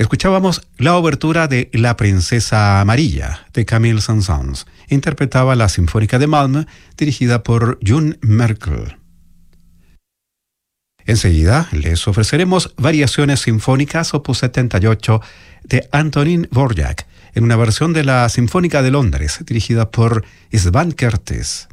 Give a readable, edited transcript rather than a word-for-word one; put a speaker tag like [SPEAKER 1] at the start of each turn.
[SPEAKER 1] Escuchábamos la obertura de La Princesa Amarilla, de Camille Saint-Saëns. Interpretaba la Sinfónica de Malmö, dirigida por June Merkel. Enseguida les ofreceremos Variaciones Sinfónicas Opus 78 de Antonín Dvořák, en una versión de la Sinfónica de Londres, dirigida por István Kertész.